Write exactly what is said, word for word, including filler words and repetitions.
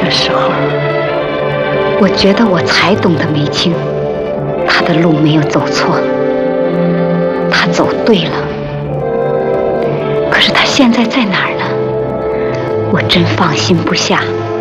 的时候，我觉得我才懂得梅青，他的路没有走错，他走对了。可是他现在在哪儿呢？我真放心不下。